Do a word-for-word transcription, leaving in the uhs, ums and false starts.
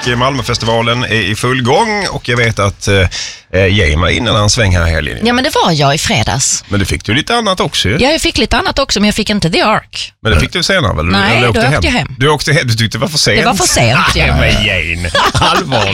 Malmöfestivalen är i full gång och jag vet att eh, Jane var innan en sväng här i helgen. Ja, men det var jag i fredags. Men du fick du lite annat också ju. Ja, jag fick lite annat också, men jag fick inte The Ark. Men det fick du senare väl? Nej, du då åkte åkte hem. jag hem. Du åkte hem, du tyckte det var för sent. Det var för sent, ja. Men Jane, allvarligt.